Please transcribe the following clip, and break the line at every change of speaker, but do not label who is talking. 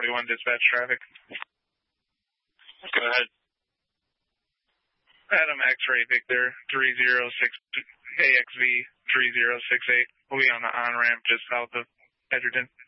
41 dispatch traffic.
Go ahead.
Adam X-ray Victor 306 AXV 3068. We'll be on the on-ramp just south of Edgerton.